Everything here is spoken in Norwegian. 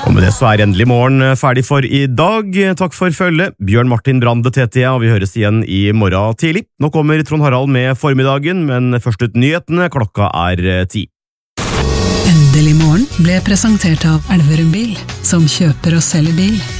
Og med det så endelig morgen ferdig for i dag. Takk for følget. Bjørn Martin Brande heter jeg, og vi høres igjen i morgen tidlig. Nå kommer Trond Harald med formiddagen, men først ut nyhetene, klokka 10. Endelig morgen ble presentert av Elverum Bil, som kjøper og selger bil.